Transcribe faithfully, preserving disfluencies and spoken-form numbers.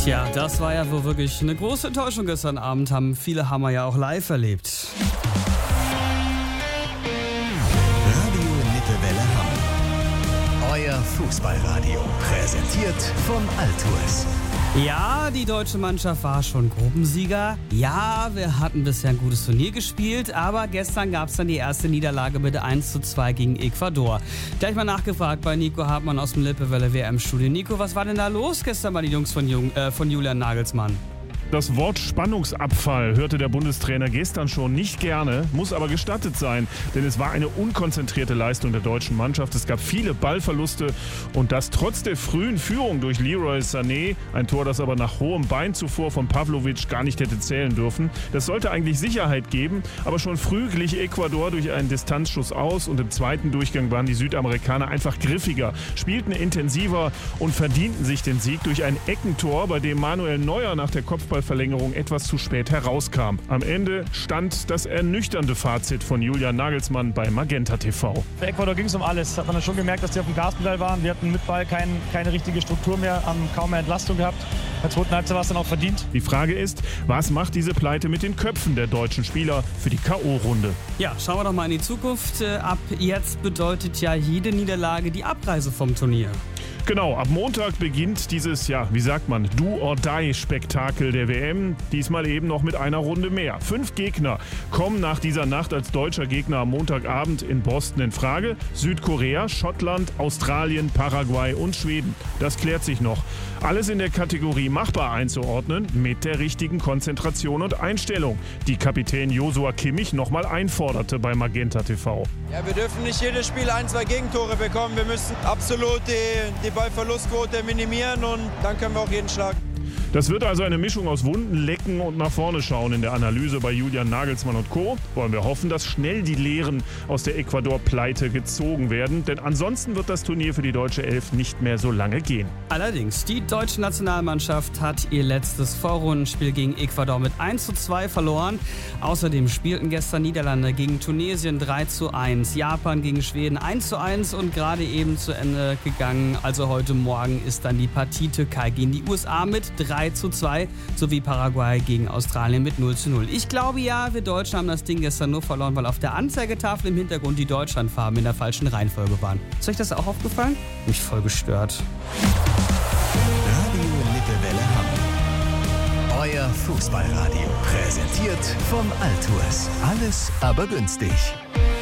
Tja, das war ja wohl wirklich eine große Enttäuschung gestern Abend. Haben viele haben wir ja auch live erlebt. Radio Lippewelle Hamm. Euer Fußballradio. Präsentiert von Altours. Ja, die deutsche Mannschaft war schon Gruppensieger. Ja, wir hatten bisher ein gutes Turnier gespielt, aber gestern gab es dann die erste Niederlage mit eins zu zwei gegen Ecuador. Gleich mal nachgefragt bei Nico Hartmann aus dem Lippewelle W M-Studio. Nico, was war denn da los gestern bei den Jungs von, Jung, äh, von Julian Nagelsmann? Das Wort Spannungsabfall hörte der Bundestrainer gestern schon nicht gerne, muss aber gestattet sein, denn es war eine unkonzentrierte Leistung der deutschen Mannschaft. Es gab viele Ballverluste und das trotz der frühen Führung durch Leroy Sané, ein Tor, das aber nach hohem Bein zuvor von Pavlovic gar nicht hätte zählen dürfen. Das sollte eigentlich Sicherheit geben, aber schon früh glich Ecuador durch einen Distanzschuss aus und im zweiten Durchgang waren die Südamerikaner einfach griffiger, spielten intensiver und verdienten sich den Sieg durch ein Eckentor, bei dem Manuel Neuer nach der Kopfball Verlängerung etwas zu spät herauskam. Am Ende stand das ernüchternde Fazit von Julian Nagelsmann bei Magenta T V. Für Ecuador ging es um alles. Hat man schon gemerkt, dass die auf dem Gaspedal waren. Wir hatten mit Ball kein, keine richtige Struktur mehr, haben kaum mehr Entlastung gehabt. In der zweiten Halbzeit war es dann auch verdient. Die Frage ist, was macht diese Pleite mit den Köpfen der deutschen Spieler für die K O-Runde? Ja, schauen wir doch mal in die Zukunft. Ab jetzt bedeutet ja jede Niederlage die Abreise vom Turnier. Genau, ab Montag beginnt dieses, ja, wie sagt man, Do-or-Die-Spektakel der W M. Diesmal eben noch mit einer Runde mehr. Fünf Gegner kommen nach dieser Nacht als deutscher Gegner am Montagabend in Boston in Frage. Südkorea, Schottland, Australien, Paraguay und Schweden. Das klärt sich noch. Alles in der Kategorie machbar einzuordnen, mit der richtigen Konzentration und Einstellung, die Kapitän Joshua Kimmich nochmal einforderte bei Magenta T V. Ja, wir dürfen nicht jedes Spiel ein, zwei Gegentore bekommen. Wir müssen absolut die, die Ballverlustquote minimieren und dann können wir auch jeden schlagen. Das wird also eine Mischung aus Wunden lecken und nach vorne schauen in der Analyse bei Julian Nagelsmann und Co. Wollen wir hoffen, dass schnell die Lehren aus der Ecuador-Pleite gezogen werden, denn ansonsten wird das Turnier für die deutsche Elf nicht mehr so lange gehen. Allerdings, die deutsche Nationalmannschaft hat ihr letztes Vorrundenspiel gegen Ecuador mit eins zu zwei verloren. Außerdem spielten gestern Niederlande gegen Tunesien drei zu eins, Japan gegen Schweden eins zu eins und gerade eben zu Ende gegangen. Also heute Morgen ist dann die Partie Türkei gegen die U S A mit drei zu zwei sowie Paraguay gegen Australien mit null zu null. Ich glaube ja, wir Deutschen haben das Ding gestern nur verloren, weil auf der Anzeigetafel im Hintergrund die Deutschlandfarben in der falschen Reihenfolge waren. Ist euch das auch aufgefallen? Mich voll gestört. Radio Lippewelle Hamm. Euer Fußballradio. Präsentiert von Altours. Alles aber günstig.